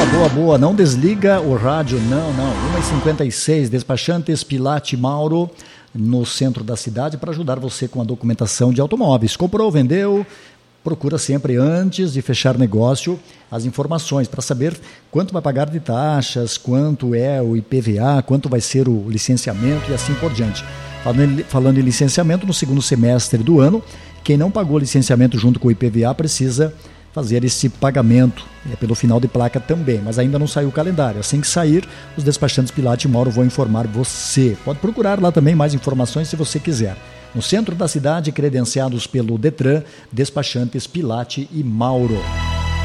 Boa. Não desliga o rádio, não. 1h56, Despachantes Pilate Mauro, no centro da cidade, para ajudar você com a documentação de automóveis. Comprou, vendeu, procura sempre, antes de fechar negócio, as informações para saber quanto vai pagar de taxas, quanto é o IPVA, quanto vai ser o licenciamento e assim por diante. Falando em licenciamento, no segundo semestre do ano, quem não pagou licenciamento junto com o IPVA precisa fazer esse pagamento pelo final de placa também, mas ainda não saiu o calendário. Assim que sair, os Despachantes Pilate e Mauro vão informar você. Pode procurar lá também mais informações se você quiser. No centro da cidade, credenciados pelo Detran, Despachantes Pilate e Mauro.